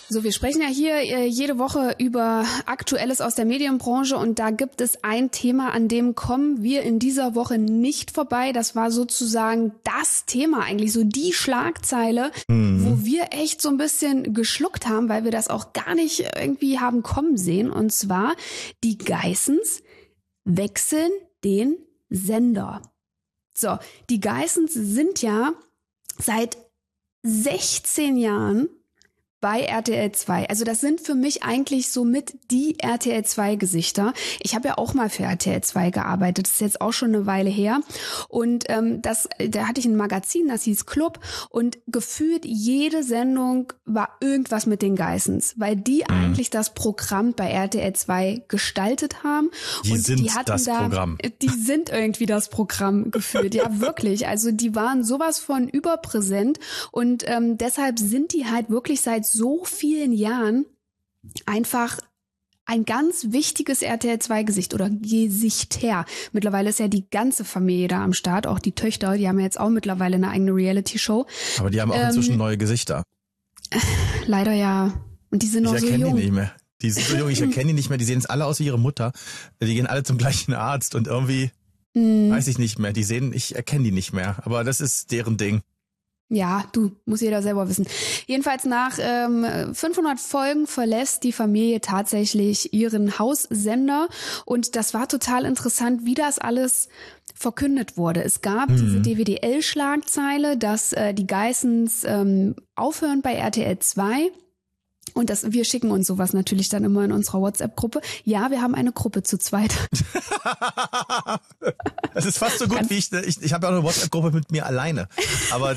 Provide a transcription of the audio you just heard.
So, wir sprechen ja hier jede Woche über Aktuelles aus der Medienbranche und da gibt es ein Thema, an dem kommen wir in dieser Woche nicht vorbei. Das war sozusagen das Thema, eigentlich so die Schlagzeile, wo wir echt so ein bisschen geschluckt haben, weil wir das auch gar nicht irgendwie haben kommen sehen. Und zwar, die Geissens wechseln den Sender. So, die Geissens sind ja seit 16 Jahren bei RTL 2. Also das sind für mich eigentlich so mit die RTL 2 Gesichter. Ich habe ja auch mal für RTL 2 gearbeitet. Das ist jetzt auch schon eine Weile her. Und da hatte ich ein Magazin, das hieß Club. Und gefühlt jede Sendung war irgendwas mit den Geissens, weil die eigentlich das Programm bei RTL 2 gestaltet haben. Die und sind die hatten das Programm. Die sind irgendwie das Programm gefühlt. Ja, wirklich. Also die waren sowas von überpräsent. Und deshalb sind die halt wirklich seit so vielen Jahren einfach ein ganz wichtiges RTL 2 Gesicht oder Gesichter. Mittlerweile ist ja die ganze Familie da am Start, auch die Töchter, die haben ja jetzt auch mittlerweile eine eigene Reality-Show. Aber die haben auch inzwischen neue Gesichter. Leider ja. Und die sind noch so jung. Ich erkenne die nicht mehr. Die sind so jung, ich erkenne die nicht mehr. Die sehen jetzt alle aus wie ihre Mutter. Die gehen alle zum gleichen Arzt und irgendwie weiß ich nicht mehr. Ich erkenne die nicht mehr. Aber das ist deren Ding. Ja, muss jeder selber wissen. Jedenfalls nach 500 Folgen verlässt die Familie tatsächlich ihren Haussender und das war total interessant, wie das alles verkündet wurde. Es gab diese DWDL-Schlagzeile, dass die Geissens aufhören bei RTL 2. Und wir schicken uns sowas natürlich dann immer in unserer WhatsApp-Gruppe. Ja, wir haben eine Gruppe zu zweit. Das ist fast so gut wie ich habe ja auch eine WhatsApp-Gruppe mit mir alleine. Aber